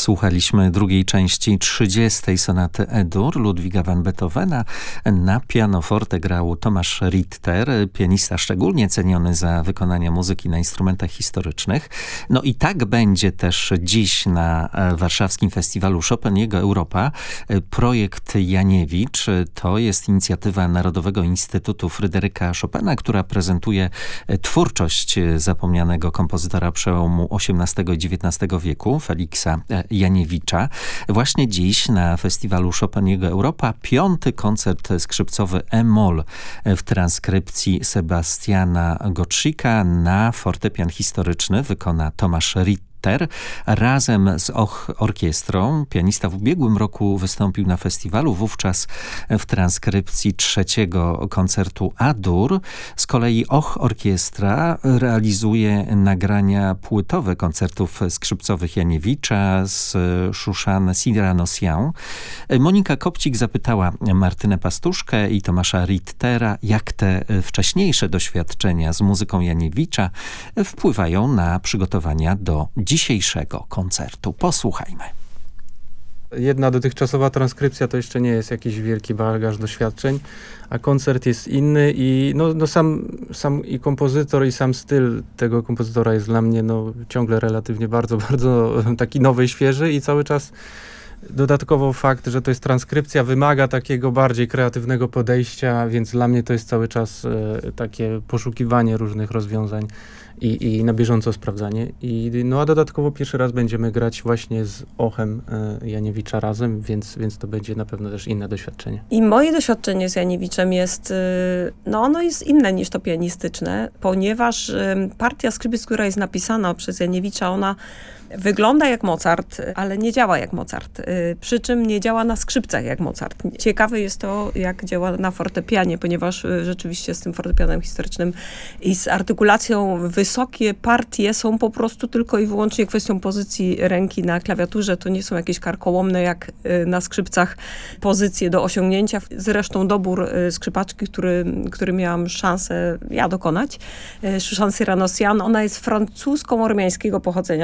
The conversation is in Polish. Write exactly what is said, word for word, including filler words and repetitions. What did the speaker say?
Słuchaliśmy drugiej części trzydziestej sonaty E-dur Ludwiga van Beethovena. Na pianoforte grał Tomasz Ritter, pianista szczególnie ceniony za wykonanie muzyki na instrumentach historycznych. No i tak będzie też dziś na warszawskim festiwalu Chopin Jego Europa. Projekt Janiewicz to jest inicjatywa Narodowego Instytutu Fryderyka Chopina, która prezentuje twórczość zapomnianego kompozytora przełomu osiemnastego i dziewiętnastego wieku, Feliksa Janiewicza. Właśnie dziś na festiwalu Chopin Jego Europa piąty koncert skrzypcowy E-moll w transkrypcji Sebastiana Gottschika na fortepian historyczny wykona Tomasz Ritter. Razem z Och Orkiestrą. Pianista w ubiegłym roku wystąpił na festiwalu, wówczas w transkrypcji trzeciego koncertu A-dur. Z kolei Och Orkiestra realizuje nagrania płytowe koncertów skrzypcowych Janiewicza z Szuszan Siranosian. Monika Kopcik zapytała Martynę Pastuszkę i Tomasza Rittera, jak te wcześniejsze doświadczenia z muzyką Janiewicza wpływają na przygotowania do dzisiejszego koncertu. Posłuchajmy. Jedna dotychczasowa transkrypcja to jeszcze nie jest jakiś wielki bagaż doświadczeń, a koncert jest inny i no, no sam, sam i kompozytor i sam styl tego kompozytora jest dla mnie no, ciągle relatywnie bardzo, bardzo taki nowy i świeży i cały czas dodatkowo fakt, że to jest transkrypcja, wymaga takiego bardziej kreatywnego podejścia, więc dla mnie to jest cały czas e, takie poszukiwanie różnych rozwiązań i, i na bieżąco sprawdzanie. I, no a dodatkowo pierwszy raz będziemy grać właśnie z Ochem e, Janiewicza razem, więc, więc to będzie na pewno też inne doświadczenie. I moje doświadczenie z Janiewiczem jest, no ono jest inne niż to pianistyczne, ponieważ partia skrzypiec, która jest napisana przez Janiewicza, ona wygląda jak Mozart, ale nie działa jak Mozart. Przy czym nie działa na skrzypcach jak Mozart. Ciekawe jest to, jak działa na fortepianie, ponieważ rzeczywiście z tym fortepianem historycznym i z artykulacją wysokie partie są po prostu tylko i wyłącznie kwestią pozycji ręki na klawiaturze. To nie są jakieś karkołomne jak na skrzypcach pozycje do osiągnięcia. Zresztą dobór skrzypaczki, który, który miałam szansę ja dokonać, Szuszan Siranosian, ona jest francusko-ormiańskiego pochodzenia.